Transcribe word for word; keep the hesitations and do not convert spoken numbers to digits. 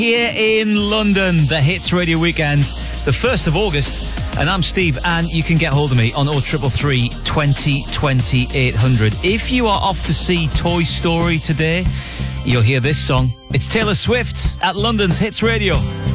Here in London, the Hits Radio Weekends, the first of August, and I'm Steve, and you can get hold of me on oh three three three, twenty, twenty, eight hundred. If you are off to see Toy Story today, you'll hear this song. It's Taylor Swift at London's Hits Radio.